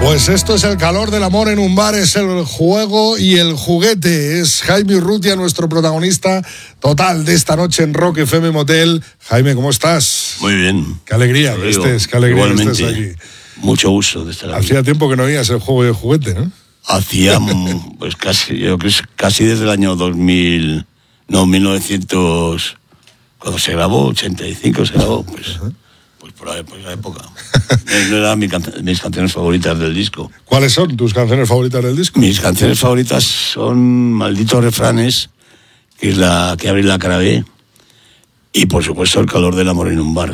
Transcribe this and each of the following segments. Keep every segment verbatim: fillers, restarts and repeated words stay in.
Pues esto es el calor del amor en un bar, es el juego y el juguete. Es Jaime Urrutia, nuestro protagonista total de esta noche en Rock F M Motel. Jaime, ¿cómo estás? Muy bien. Qué alegría que estés, qué alegría que estés aquí. Mucho gusto de estar aquí. Hacía tiempo que no oías el juego y el juguete, ¿no? Hacía, pues casi, yo creo que casi desde el año dos mil, no, mil novecientos, cuando se grabó, ochenta y cinco se grabó, pues... Uh-huh. Pues por ahí, por esa época. No eran mis, can- mis canciones favoritas del disco. ¿Cuáles son tus canciones favoritas del disco? Mis canciones favoritas son Malditos Refranes, que es la que abre la cara B, y por supuesto El calor del amor en un bar.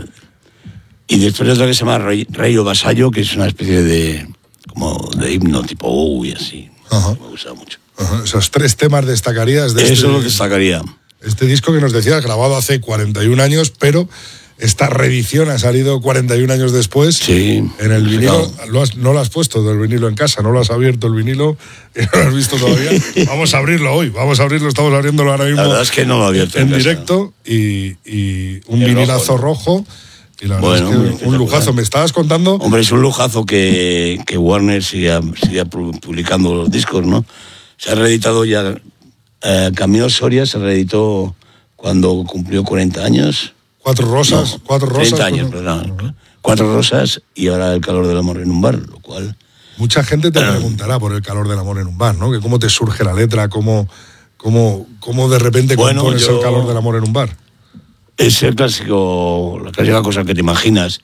Y después otra que se llama Rey, Rey o Vasallo, que es una especie de como de himno tipo uh, y así. Uh-huh. Me gusta mucho. Uh-huh. Esos tres temas destacarías de Eso este, es lo que destacaría. Este disco que nos decías, grabado hace cuarenta y un años, pero... Esta reedición ha salido cuarenta y un años después. Sí. En el vinilo, lo has, no lo has puesto del vinilo en casa, no lo has abierto el vinilo y no lo has visto todavía. Vamos a abrirlo hoy, vamos a abrirlo, estamos abriéndolo ahora mismo. La verdad es que no lo he abierto en, en directo y, y un el vinilazo rojo. rojo, ¿no? Y la verdad bueno, es que un lujazo. Me estabas contando. Hombre, es un lujazo que, que Warner siga, siga publicando los discos, ¿no? Se ha reeditado ya. Eh, Camilo Soria se reeditó cuando cumplió cuarenta años. Cuatro rosas, no, cuatro rosas. treinta años, perdón. Uh-huh. Cuatro rosas y ahora El calor del amor en un bar, lo cual... Mucha gente te preguntará por El calor del amor en un bar, ¿no? Que cómo te surge la letra, cómo, cómo, cómo de repente bueno, compones yo... El calor del amor en un bar. Es el clásico, la clásica cosa que te imaginas.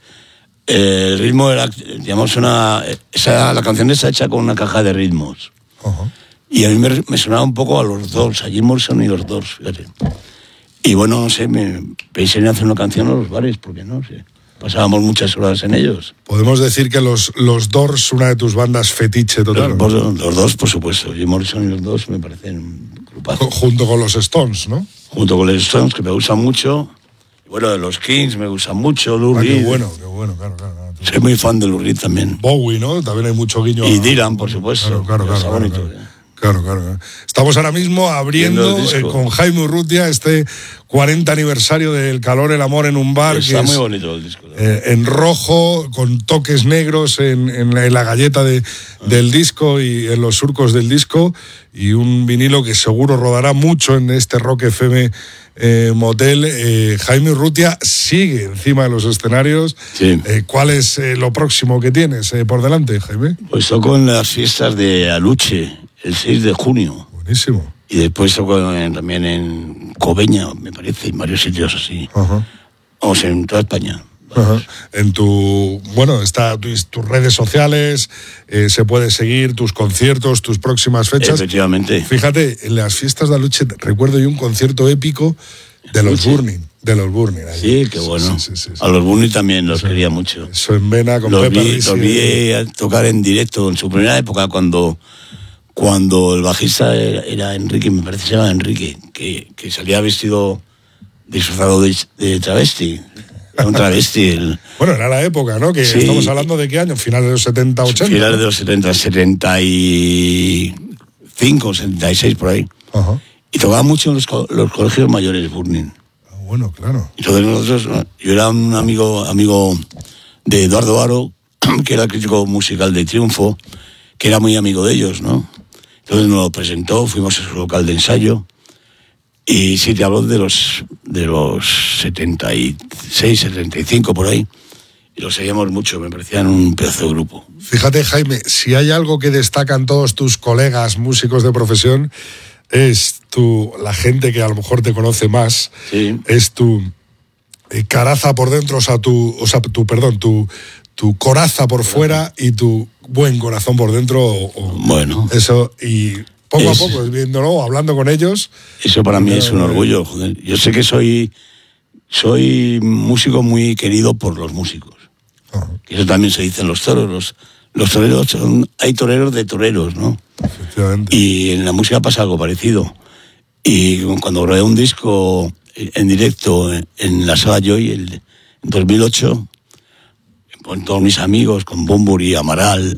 El ritmo era, digamos, una... Esa, la canción está hecha con una caja de ritmos. Uh-huh. Y a mí me, me sonaba un poco a los Doors, a Jim Morrison y los Doors, fíjate. Y bueno, no sé, me pensé en hacer una canción a los bares, porque no sé, pasábamos muchas horas en ellos. Podemos decir que los, los Doors, una de tus bandas fetiche total. Los, los, los dos, por supuesto, Jim Morrison y los dos me parecen un grupazo. Junto con los Stones, ¿no? Junto con los Stones, que me gustan mucho. Y bueno, de los Kings me gustan mucho, Lou Reed. Ah, qué bueno, qué bueno, claro, claro. claro. Soy muy fan de Lou Reed también. Bowie, ¿no? También hay mucho guiño. Y a... Dylan, por supuesto. Claro, claro, claro. claro, bonito, claro. Claro, claro, claro. Estamos ahora mismo abriendo eh, con Jaime Urrutia este cuarenta aniversario del calor, el amor en un bar. Está que muy es, bonito el disco. Eh, en rojo, con toques negros en, en, la, en la galleta de, ah. del disco y en los surcos del disco. Y un vinilo que seguro rodará mucho en este Rock F M eh, Motel. Eh, Jaime Urrutia sigue encima de los escenarios. Sí. Eh, ¿Cuál es eh, lo próximo que tienes eh, por delante, Jaime? Pues toco en las fiestas de Aluche. El seis de junio. Buenísimo. Y después toco en, también en Cobeña, me parece, en varios sitios así. Uh-huh. Vamos, en toda España. Uh-huh. En tu, bueno, está tus, tus redes sociales, eh, se puede seguir tus conciertos, tus próximas fechas. Efectivamente. Fíjate, en las fiestas de Aluche recuerdo yo un concierto épico de los Burning. De los Burning. Ahí. Sí, qué bueno. Sí, sí, sí, sí. A los Burning también los sí. quería mucho. Eso en Vena con los Pepa vi, los vi a tocar en directo en su primera época cuando... Cuando el bajista era, era Enrique, me parece que se llama Enrique, que, que salía vestido disfrazado de, de travesti. Era un travesti. El... Bueno, era la época, ¿no? Que sí. Estamos hablando de qué año, finales de los setenta, ochenta. Finales de los setenta, setenta y cinco, setenta y seis, por ahí. Uh-huh. Y tocaba mucho en los, los colegios mayores, Burning. Ah, bueno, claro. Y entonces nosotros, yo era un amigo, amigo de Eduardo Aro, que era crítico musical de Triunfo, que era muy amigo de ellos, ¿no? Entonces nos lo presentó, fuimos a su local de ensayo y sí, te hablo de los de los setenta y seis, setenta y cinco por ahí y los seguíamos mucho, me parecían un pedazo de grupo. Fíjate, Jaime, si hay algo que destacan todos tus colegas músicos de profesión es tu, la gente que a lo mejor te conoce más, sí. es tu eh, caraza por dentro, o sea, tu, o sea, tu, perdón, tu, tu coraza por fuera y tu buen corazón por dentro. O, o bueno. Eso, y poco es, a poco, viéndolo, hablando con ellos. Eso para mí es un orgullo, joder. Yo sé que soy, soy músico muy querido por los músicos. Uh-huh. Eso también se dice en los toros. Los, los toreros, son, hay toreros de toreros, ¿no? Efectivamente. Y en la música pasa algo parecido. Y cuando grabé un disco en directo en la Sala Joy en dos mil ocho... con todos mis amigos, con Bunbury, Amaral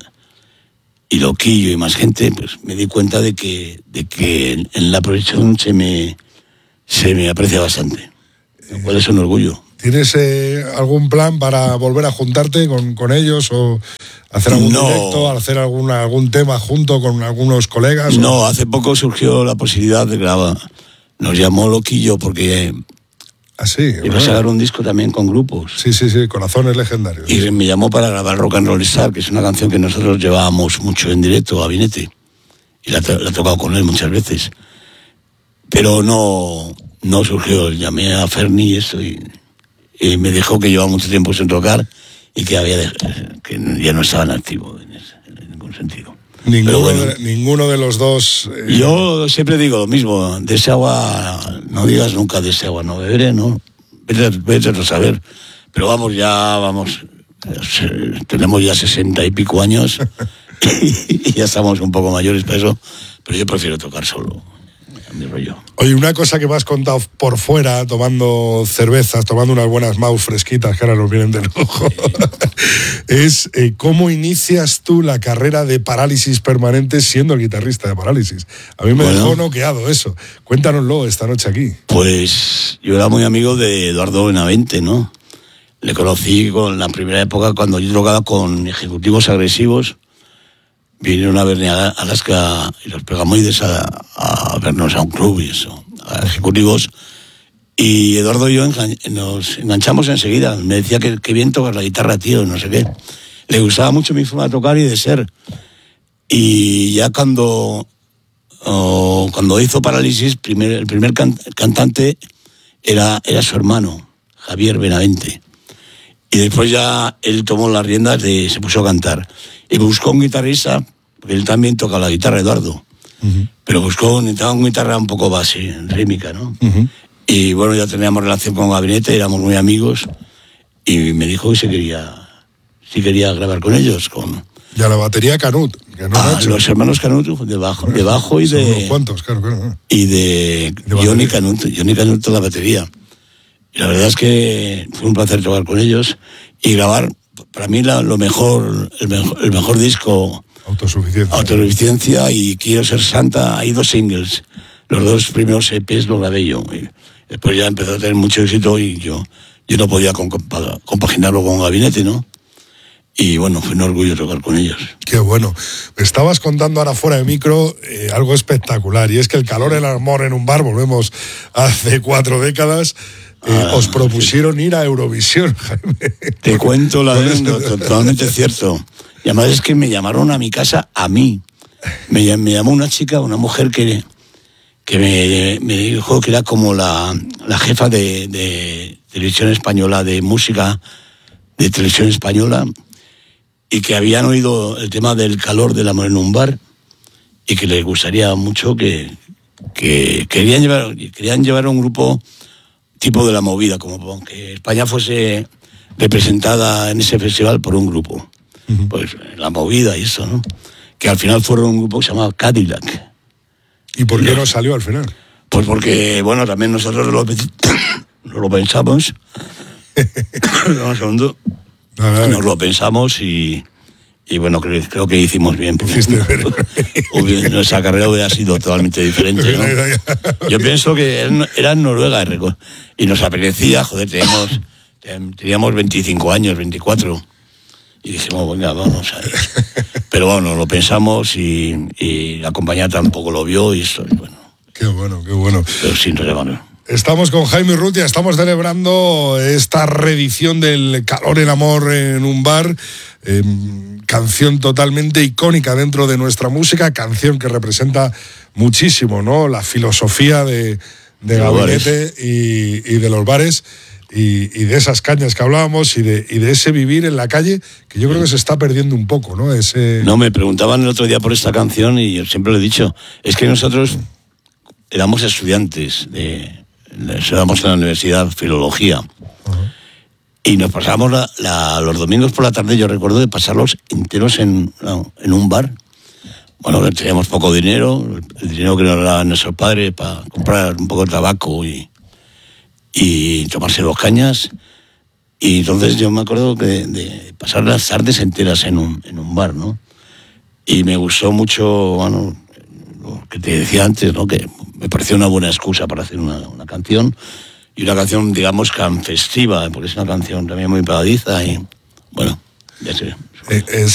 y Loquillo y más gente, pues me di cuenta de que, de que en la proyección se me, se me aprecia bastante, lo cual es un orgullo. ¿Tienes eh, algún plan para volver a juntarte con, con ellos o ¿Hacer algún no, directo, hacer alguna, algún tema junto con algunos colegas? No, ¿o? hace poco surgió la posibilidad de grabar. Nos llamó Loquillo porque ¿Ah, sí? iba bueno. a sacar un disco también con grupos. Sí, sí, sí, Corazones Legendarios. Y me llamó para grabar Rock and Roll Star, que es una canción que nosotros llevábamos mucho en directo, Gabinete. Y la, la he tocado con él muchas veces. Pero no, no surgió. Llamé a Ferni y eso y, y me dijo que llevaba mucho tiempo sin tocar y que había de, que ya no estaban activos en, ese, en ningún sentido. Ninguno, bueno, de, ninguno de los dos. Eh... Yo siempre digo lo mismo: de ese agua, no digas nunca de ese agua no beberé, ¿no? Vete, vete a saber. Pero vamos, ya vamos. Tenemos ya sesenta y pico años y ya estamos un poco mayores para eso. Pero yo prefiero tocar solo. Mi rollo. Oye, una cosa que me has contado por fuera, tomando cervezas, tomando unas buenas Maus fresquitas que ahora nos vienen de lujo, es eh, cómo inicias tú la carrera de Parálisis Permanente siendo el guitarrista de Parálisis. A mí me bueno, dejó noqueado eso. Cuéntanoslo esta noche aquí. Pues yo era muy amigo de Eduardo Benavente, ¿no? Le conocí con la primera época cuando yo tocaba con Ejecutivos Agresivos. Vinieron a verme a Alaska y los Pegamoides a, a vernos a un club y eso, a Ejecutivos. Y Eduardo y yo engan, nos enganchamos enseguida. Me decía que, que bien tocas la guitarra, tío, no sé qué. Le gustaba mucho mi forma de tocar y de ser. Y ya cuando, oh, cuando hizo Parálisis, primer, el primer can, cantante era, era su hermano, Javier Benavente. Y después ya él tomó las riendas y se puso a cantar. Y buscó un guitarrista, porque él también toca la guitarra, Eduardo. Uh-huh. Pero buscó, necesitaba una guitarra un poco base, rítmica, ¿no? Uh-huh. Y bueno, ya teníamos relación con Gabinete, éramos muy amigos. Y me dijo que se quería, si quería grabar con ellos. Con... Y a la batería Canut. Que no ah, los hermanos Canut, de bajo, de bajo y de... Son unos cuantos, claro, claro. Y de, de Johnny Canut, Johnny Canut la batería. Y la verdad es que fue un placer tocar con ellos y grabar. Para mí la, lo mejor el, mejor, el mejor disco... Autosuficiencia. Autosuficiencia y Quiero Ser Santa, hay dos singles. Los dos primeros E Pes los grabé yo. Y después ya empezó a tener mucho éxito y yo, yo no podía compa- compaginarlo con Gabinete, ¿no? Y bueno, fue un orgullo tocar con ellos. Qué bueno. Me estabas contando ahora fuera de micro eh, algo espectacular, y es que el calor, el amor en un bar, volvemos hace cuatro décadas... Eh, ah, os propusieron sí. ir a Eurovisión, Jaime. Te cuento la verdad, totalmente cierto. Y además es que me llamaron a mi casa a mí. Me, me llamó una chica, una mujer que, que me, me dijo que era como la, la jefa de, de televisión española, de música de televisión española, y que habían oído el tema del calor del amor en un bar y que les gustaría mucho que, que querían llevar, querían llevar un grupo tipo de la movida, como que España fuese representada en ese festival por un grupo. Uh-huh. Pues la movida y eso, ¿no? Que al final fueron un grupo que se llamaba Cadillac. ¿Y por qué no, no salió al final? Pues porque, bueno, también nosotros lo, lo pensamos. Un segundo. A ver. Nos lo pensamos y... Y bueno, creo, creo que hicimos bien. Porque nuestra carrera hubiera sido totalmente diferente, ¿no? Yo pienso que era en Noruega y nos apetecía, joder, teníamos, teníamos veinticinco años, veinticuatro. Y dijimos, venga, vamos a ver. Pero bueno, lo pensamos y, y la compañía tampoco lo vio y eso, y bueno. Qué bueno, qué bueno. Pero sin relevar. Estamos con Jaime Urrutia, estamos celebrando esta reedición del Calor, el amor en un bar, eh, canción totalmente icónica dentro de nuestra música, canción que representa muchísimo, ¿no? La filosofía de, de Gabinete y, y de los bares y, y de esas cañas que hablábamos y de, y de ese vivir en la calle que yo creo que se está perdiendo un poco, ¿no? Ese... No, me preguntaban el otro día por esta canción y yo siempre lo he dicho, es que nosotros éramos estudiantes de... Estudiamos en la universidad filología. Uh-huh. Y nos pasábamos la, la, los domingos por la tarde, yo recuerdo de pasarlos enteros en, no, en un bar. Bueno, teníamos poco dinero, el dinero que nos daban nuestros padres para comprar un poco de tabaco y, y tomarse dos cañas. Y entonces yo me acuerdo que de, de pasar las tardes enteras en un, en un bar, ¿no? Y me gustó mucho, bueno, lo que te decía antes, ¿no? Que me pareció una buena excusa para hacer una, una canción, y una canción, digamos, tan festiva, porque es una canción también muy pegadiza y, bueno, ya sé. Es,